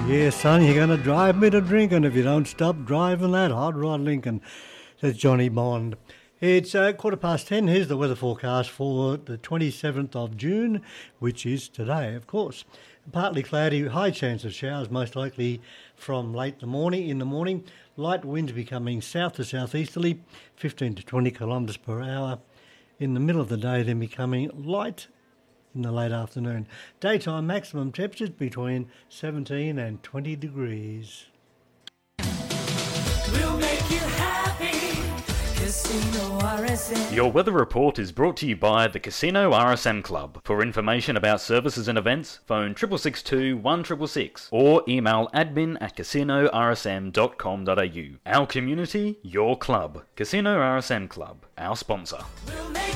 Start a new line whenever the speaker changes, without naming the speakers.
Yeah, son, you're going to drive me to drinking if you don't stop driving that hot rod Lincoln, says Johnny Bond. It's 10:15. Here's the weather forecast for the 27th of June, which is today, of course. Partly cloudy, high chance of showers, most likely from late in the morning. Light winds becoming south to southeasterly, 15 to 20 kilometres per hour. In the middle of the day, then becoming light in the late afternoon. Daytime maximum temperatures between 17 and 20 degrees.
We'll make you happy. Casino RSM.
Your weather report is brought to you by the Casino RSM Club. For information about services and events, phone 6662 1666 or email admin@casinorsm.com.au. Our community, your club. Casino RSM Club, our sponsor.
We'll make